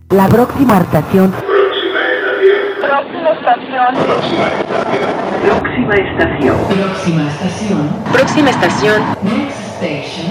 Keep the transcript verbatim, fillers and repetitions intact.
La próxima estación. Próxima estación. Próxima estación. Próxima estación. Próxima estación. Próxima estación.